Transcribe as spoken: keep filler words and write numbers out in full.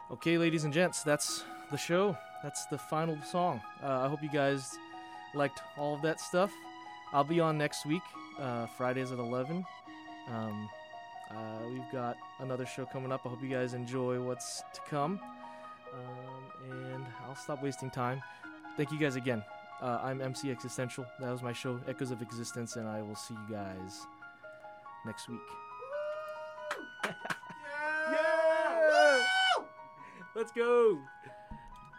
Okay, ladies and gents, that's the show. That's the final song. Uh, I hope you guys liked all of that stuff. I'll be on next week, uh, Fridays at eleven. Um, uh, we've got another show coming up. I hope you guys enjoy what's to come. Um, and I'll stop wasting time. Thank you guys again. Uh, I'm M C Existential. That was my show, Echoes of Existence, and I will see you guys next week. Yeah! Yeah! Let's go!